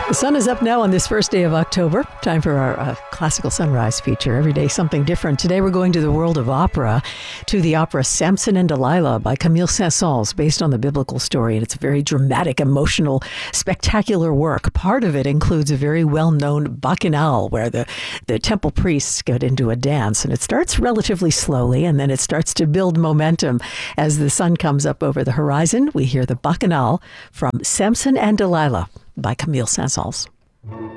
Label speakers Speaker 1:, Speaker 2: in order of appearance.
Speaker 1: The sun is up now on this first day of October. Time for our classical sunrise feature. Every day something different. Today we're going to the world of opera, to the opera Samson and Delilah by Camille Saint-Saëns, based on the biblical story. And it's a very dramatic, emotional, spectacular work. Part of it includes a very well-known bacchanal where the temple priests get into a dance. And it starts relatively slowly, and then it starts to build momentum. As the sun comes up over the horizon, we hear the bacchanal from Samson and Delilah by Camille Saint-Saëns.